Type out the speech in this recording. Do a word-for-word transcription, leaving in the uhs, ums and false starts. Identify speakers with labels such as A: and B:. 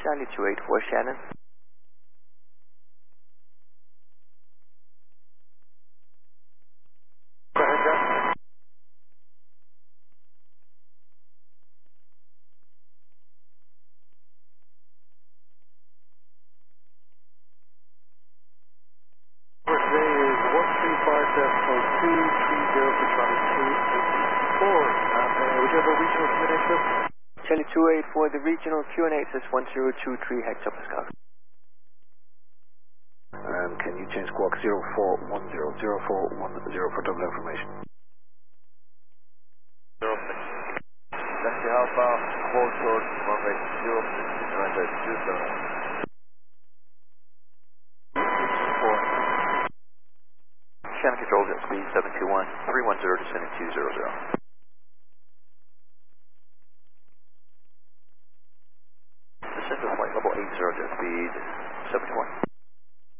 A: Charlie two eight four Shannon.
B: Go ahead, John. For today is one three five decimal two three zero for Charlie two eight four. And uh, would you have a regional Q and A system?
A: Charlie two eight four, the regional Q and A says one zero two three, heads up Scott.
C: And can you change squawk zero four one zero, zero four one zero for double information?
B: zero six. Taxi Alpha, hold short, runway zero six, runway two seven.
A: Shannon control jet speed seven two one, three one zero descending two zero zero. Descend to flight level eight zero jet speed seven two one.